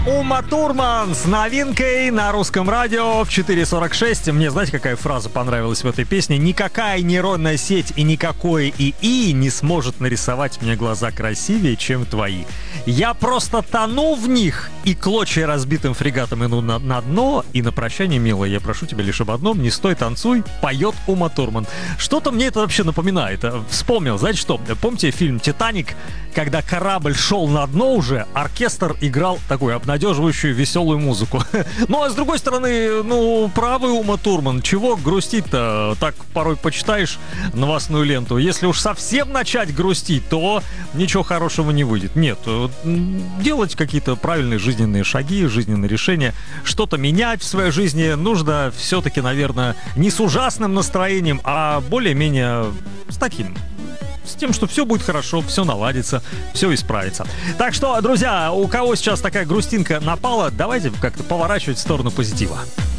Ума Турман с новинкой на русском радио в 4.46. Мне, знаете, какая фраза понравилась в этой песне? Никакая нейронная сеть и никакое ИИ не сможет нарисовать мне глаза красивее, чем твои. Я просто тону в них, и клочья разбитым фрегатом иду на дно. И на прощание, милая, я прошу тебя лишь об одном: не стой, танцуй, поет Ума Турман. Что-то мне это вообще напоминает. Вспомнил, знаете что? Помните фильм «Титаник», когда корабль шел на дно уже, оркестр играл такую обнадеживающую веселую музыку. Ну, а с другой стороны, правый Ума Турман, чего грустить-то? Так порой почитаешь новостную ленту. Если уж совсем начать грустить, то ничего хорошего не выйдет. Нет, делать какие-то правильные жизненные шаги, жизненные решения, что-то менять в своей жизни нужно все-таки, наверное, не с ужасным настроением, а более-менее с тем, что все будет хорошо, все наладится, все исправится. Так что, друзья, у кого сейчас такая грустинка напала, давайте как-то поворачивать в сторону позитива.